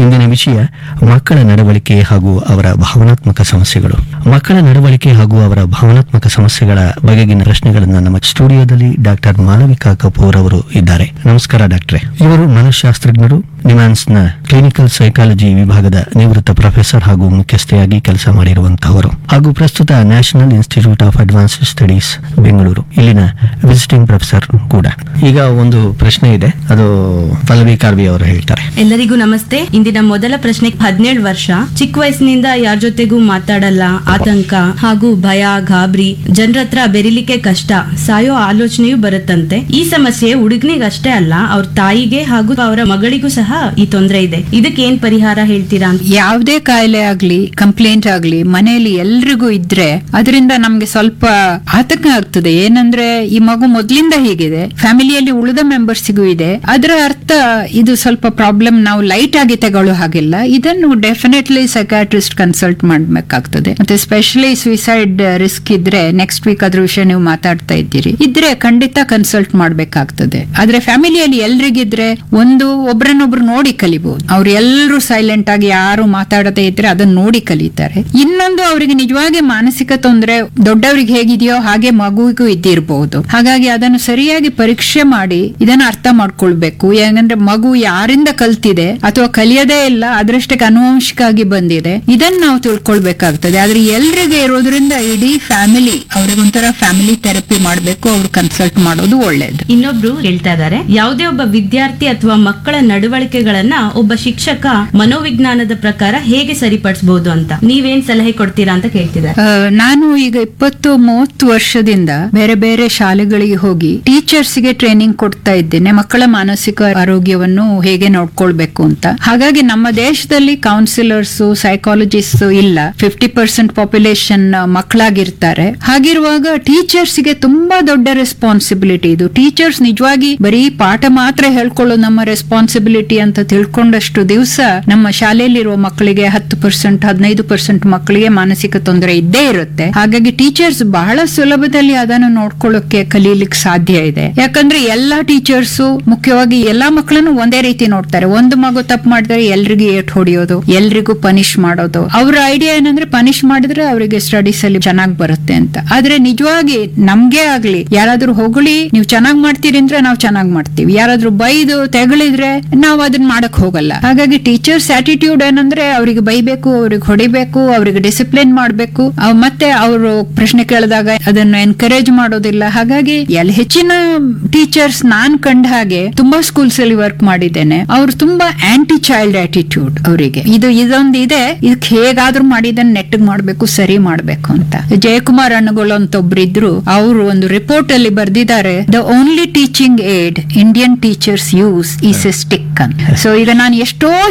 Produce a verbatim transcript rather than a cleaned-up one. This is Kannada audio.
ಇಂದಿನ ವಿಷಯ ಮಕ್ಕಳ ನಡವಳಿಕೆ ಹಾಗೂ ಅವರ ಭಾವನಾತ್ಮಕ ಸಮಸ್ಯೆಗಳು. ಮಕ್ಕಳ ನಡವಳಿಕೆ ಹಾಗೂ ಅವರ ಭಾವನಾತ್ಮಕ ಸಮಸ್ಯೆಗಳ ಬಗೆಗಿನ ಪ್ರಶ್ನೆಗಳನ್ನ ನಮ್ಮ ಸ್ಟುಡಿಯೋದಲ್ಲಿ ಡಾಕ್ಟರ್ ಮಾಲವಿಕಾ ಕಪೂರ್ ಅವರು ಇದ್ದಾರೆ. ನಮಸ್ಕಾರ ಡಾಕ್ಟ್ರೆ. ಇವರು ಮನಃಶಾಸ್ತ್ರಜ್ಞರು, ನಿಮ್ಯಾನ್ಸ್ನ ಕ್ಲಿನಿಕಲ್ ಸೈಕಾಲಜಿ ವಿಭಾಗದ ನಿವೃತ್ತ ಪ್ರೊಫೆಸರ್ ಹಾಗೂ ಮುಖ್ಯಸ್ಥೆಯಾಗಿ ಕೆಲಸ ಮಾಡಿರುವಂತಹವರು ಹಾಗೂ ಪ್ರಸ್ತುತ national institute of advanced studies Bengaluru ಇಲ್ಲಿನ ವಿಸಿಟಿಂಗ್ ಪ್ರೊಫೆಸರ್ ಕೂಡ. ಈಗ ಒಂದು ಪ್ರಶ್ನೆ ಇದೆ, ಅದು ಪಲ್ಲವಿ ಕಾರ್ವಿ ಅವರು ಹೇಳ್ತಾರೆ. ಎಲ್ಲರಿಗೂ ನಮಸ್ತೆ. ಇಂದಿನ ಮೊದಲ ಪ್ರಶ್ನೆ, ಹದಿನೇಳು ವರ್ಷ, ಚಿಕ್ಕ ವಯಸ್ಸಿನಿಂದ ಯಾರ ಜೊತೆಗೂ ಮಾತಾಡಲ್ಲ, ಆತಂಕ ಹಾಗೂ ಭಯ, ಗಾಬರಿ, ಜನರ ಹತ್ರ ಬೆರಿಲಿಕ್ಕೆ ಕಷ್ಟ, ಸಾಯೋ ಆಲೋಚನೆಯೂ ಬರುತ್ತಂತೆ. ಈ ಸಮಸ್ಯೆ ಹುಡುಗನಿಗೆ ಅಷ್ಟೇ ಅಲ್ಲ, ಅವ್ರ ತಾಯಿಗೆ ಹಾಗೂ ಅವರ ಮಗಳಿಗೂ ಸಹ ಈ ತೊಂದರೆ ಇದೆ. ಇದಕ್ಕೆ ಏನ್ ಪರಿಹಾರ ಹೇಳ್ತೀರಾ? ಯಾವುದೇ ಕಾಯಿಲೆ ಆಗ್ಲಿ, ಕಂಪ್ಲೇಂಟ್ ಆಗ್ಲಿ ಮನೆಯಲ್ಲಿ ಎಲ್ರಿಗೂ ಇದ್ರೆ ಅದರಿಂದ ನಮ್ಗೆ ಸ್ವಲ್ಪ ಆತಂಕ ಆಗ್ತದೆ. ಏನಂದ್ರೆ ಈ ಮಗು ಮೊದ್ಲಿಂದ ಹೀಗಿದೆ, ಫ್ಯಾಮಿಲಿಯಲ್ಲಿ ಉಳಿದ ಮೆಂಬರ್ಸ್ಗೂ ಇದೆ, ಅದರ ಅರ್ಥ ಇದು ಸ್ವಲ್ಪ ಪ್ರಾಬ್ಲಮ್ ನಾವು ಲೈಟ್ ಆಗಿ ತಗೊಳ್ಳೋ ಹಾಗಿಲ್ಲ. ಇದನ್ನು ಡೆಫಿನೆಟ್ಲಿ ಸೈಕಾಟ್ರಿಸ್ಟ್ ಕನ್ಸಲ್ಟ್ ಮಾಡ್ಬೇಕಾಗ್ತದೆ. ಮತ್ತೆ ಸ್ಪೆಷಲಿ ಸುಯಿಸೈಡ್ ರಿಸ್ಕ್ ಇದ್ರೆ, ನೆಕ್ಸ್ಟ್ ವೀಕ್ ಅದ್ರ ವಿಷಯ ನೀವು ಮಾತಾಡ್ತಾ ಇದ್ದೀರಿ, ಇದ್ರೆ ಖಂಡಿತ ಕನ್ಸಲ್ಟ್ ಮಾಡ್ಬೇಕಾಗ್ತದೆ. ಆದ್ರೆ ಫ್ಯಾಮಿಲಿಯಲ್ಲಿ ಎಲ್ರಿಗಿದ್ರೆ ಒಂದು ಒಬ್ರನ್ನೊಬ್ರು ನೋಡಿ ಕಲಿಬಹುದು. ಅವ್ರು ಎಲ್ಲರೂ ಸೈಲೆಂಟ್ ಆಗಿ ಯಾರು ಮಾತಾಡದೇ ಇದ್ರೆ ಅದನ್ನ ನೋಡಿ ಕಲಿತಾರೆ. ಇನ್ನೊಂದು, ಅವರಿಗೆ ನಿಜವಾಗಿ ಮಾನಸಿಕ ತೊಂದರೆ ದೊಡ್ಡವರಿಗೆ ಹೇಗಿದೆಯೋ ಹಾಗೆ ಮಗುವಿಗೂ ಇದ್ದಿರಬಹುದು. ಹಾಗಾಗಿ ಅದನ್ನು ಸರಿಯಾಗಿ ಪರೀಕ್ಷೆ ಮಾಡಿ ಇದನ್ನ ಅರ್ಥ ಮಾಡ್ಕೊಳ್ಬೇಕು. ಯಾಕಂದ್ರೆ ಮಗು ಯಾರಿಂದ ಕಲ್ತಿದೆ ಅಥವಾ ಕಲಿಯದೇ ಇಲ್ಲ, ಅದರಷ್ಟಕ್ಕೆ ಅನುವಂಶಿಕಾಗಿ ಬಂದಿದೆ, ಇದನ್ನ ನಾವು ತಿಳ್ಕೊಳ್ಬೇಕಾಗ್ತದೆ. ಆದ್ರೆ ಎಲ್ರಿಗೆ ಇರೋದ್ರಿಂದ ಇಡೀ ಫ್ಯಾಮಿಲಿ ಅವ್ರಿಗೊಂಥರ ಫ್ಯಾಮಿಲಿ ಥೆರಪಿ ಮಾಡ್ಬೇಕು, ಅವ್ರು ಕನ್ಸಲ್ಟ್ ಮಾಡೋದು ಒಳ್ಳೇದು. ಇನ್ನೊಬ್ರು ಹೇಳ್ತಾ ಇದಾರೆ, ಯಾವುದೇ ಒಬ್ಬ ವಿದ್ಯಾರ್ಥಿ ಅಥವಾ ಮಕ್ಕಳ ನಡವಳಿಕೆಗಳನ್ನ ಒಬ್ಬ ಶಿಕ್ಷಕ ಮನೋವಿಜ್ಞಾನದ ಪ್ರಕಾರ ಹೇಗೆ ಸರಿಪಡಿಸಬಹುದು ಅಂತ ನೀವೇನ್ ಸಲಹೆ ಕೊಡ್ತೀರಾ ಅಂತ ಕೇಳ್ತಿದ್ದಾರೆ. ಆ, ನಾನು ಈಗ ಇಪ್ಪತ್ತು ಮೂವತ್ತು ವರ್ಷದಿಂದ ಬೇರೆ ಬೇರೆ ಶಾಲೆಗಳಿಗೆ ಹೋಗಿ ಟೀಚರ್ಸ್ ಗೆ ಟ್ರೈನಿಂಗ್ ಕೊಡ್ತಾ ಇದ್ದೇನೆ, ಮಕ್ಕಳ ಮಾನಸಿಕ ಆರೋಗ್ಯವನ್ನು ಹೇಗೆ ನೋಡ್ಕೊಳ್ಬೇಕು ಅಂತ. ಹಾಗಾಗಿ ನಮ್ಮ ದೇಶದಲ್ಲಿ ಕೌನ್ಸಿಲರ್ಸ್, ಸೈಕಾಲಜಿಸ್ಟ್ ಇಲ್ಲ, ಫಿಫ್ಟಿ ಪರ್ಸೆಂಟ್ ಪಾಪ್ಯುಲೇಷನ್ ಮಕ್ಕಳಾಗಿರ್ತಾರೆ. ಹಾಗಿರುವಾಗ ಟೀಚರ್ಸ್ ಗೆ ತುಂಬಾ ದೊಡ್ಡ ರೆಸ್ಪಾನ್ಸಿಬಿಲಿಟಿ ಇದು. ಟೀಚರ್ಸ್ ನಿಜವಾಗಿ ಬರೀ ಪಾಠ ಮಾತ್ರ ಹೇಳ್ಕೊಳ್ಳೋ ನಮ್ಮ ರೆಸ್ಪಾನ್ಸಿಬಿಲಿಟಿ ಅಂತ ತಿಳ್ಕೊಂಡಷ್ಟು ದಿವಸ ನಮ್ಮ ಶಾಲೆಯಲ್ಲಿರುವ ಮಕ್ಕಳಿಗೆ ಹತ್ತು ಪರ್ಸೆಂಟ್ ಹದಿನೈದು ಪರ್ಸೆಂಟ್ ಮಕ್ಕಳಿಗೆ ಮಾನಸಿಕ ತೊಂದರೆ ಇದ್ದೇ ಇರುತ್ತೆ. ಹಾಗಾಗಿ ಟೀಚರ್ಸ್ ಬಹಳ ಸುಲಭದಲ್ಲಿ ಅದನ್ನು ನೋಡ್ಕೊಳ್ಳೋಕೆ ಕಲೀಲಿಕ್ಕೆ ಸಾಧ್ಯ ಇದೆ. ಯಾಕಂದ್ರೆ ಎಲ್ಲಾ ಟೀಚರ್ಸ್ ಮುಖ್ಯವಾಗಿ ಎಲ್ಲಾ ಮಕ್ಕಳನ್ನು ಒಂದೇ ರೀತಿ ನೋಡ್ತಾರೆ. ಒಂದು ಮಗು ತಪ್ಪು ಮಾಡಿದ್ರೆ ಎಲ್ರಿಗೂ ಏಟ್ ಹೊಡಿಯೋದು, ಎಲ್ರಿಗೂ ಪನಿಷ್ ಮಾಡೋದು. ಅವ್ರ ಐಡಿಯಾ ಏನಂದ್ರೆ ಪನಿಷ್ ಮಾಡಿದ್ರೆ ಅವರಿಗೆ ಸ್ಟಡೀಸ್ ಅಲ್ಲಿ ಚೆನ್ನಾಗಿ ಬರುತ್ತೆ ಅಂತ. ಆದ್ರೆ ನಿಜವಾಗಿ ನಮ್ಗೆ ಆಗ್ಲಿ, ಯಾರಾದ್ರೂ ಹೊಗಳಿ ನೀವು ಚೆನ್ನಾಗ್ ಮಾಡ್ತೀರಿ ಅಂದ್ರೆ ನಾವು ಚೆನ್ನಾಗ್ ಮಾಡ್ತೀವಿ, ಯಾರಾದ್ರೂ ಬೈದು ತೆಗಳಿದ್ರೆ ನಾವು ಅದನ್ನ ಮಾಡಕ್ ಹೋಗಲ್ಲ. ಹಾಗಾಗಿ ಟೀಚರ್ಸ್ ಆಟಿಟ್ಯೂಡ್ ಏನಂದ್ರೆ ಅವ್ರಿಗೆ ಬೈಬೇಕು, ಅವ್ರಿಗೆ ಹೊಡಿಬೇಕು, ಅವ್ರಿಗೆ ಡಿಸಿಪ್ಲಿನ್ ಮಾಡ್ಬೇಕು, ಅವ್ ಮತ್ತೆ ಅವರು ಪ್ರಶ್ನೆ ಕೇಳಿದಾಗ ಅದನ್ನು ಎನ್ಕರೇಜ್ ಮಾಡೋದಿಲ್ಲ. ಹಾಗಾಗಿ ಎಲ್ಲಿ ಹೆಚ್ಚಿನ ಟೀಚರ್ಸ್ ನಾನ್ ಕಂಡ ಹಾಗೆ ತುಂಬಾ ಸ್ಕೂಲ್ಸ್ ಅಲ್ಲಿ ವರ್ಕ್ ಮಾಡಿದ್ದೇನೆ, ಅವ್ರು ತುಂಬಾ ಆಂಟಿ ಚೈಲ್ಡ್ ಆಟಿಟ್ಯೂಡ್. ಅವರಿಗೆ ಇದು ಇದೊಂದು ಇದೆ, ಇದಕ್ಕೆ ಹೇಗಾದ್ರೂ ಮಾಡಿ ಇದನ್ನ ನೆಟ್ಟಗ್ ಮಾಡ್ಬೇಕು, ಸರಿ ಮಾಡ್ಬೇಕು ಅಂತ. ಜಯಕುಮಾರ್ ಅಣ್ಣಗಳು ಅಂತ ಒಬ್ರು ಇದ್ರು, ಅವರು ಒಂದು ರಿಪೋರ್ಟ್ ಅಲ್ಲಿ ಬರ್ದಿದ್ದಾರೆ, the only teaching aid Indian teachers use is A stick ಅಂತ. ಸೊ ಈಗ ನಾನು ಎಷ್ಟೋ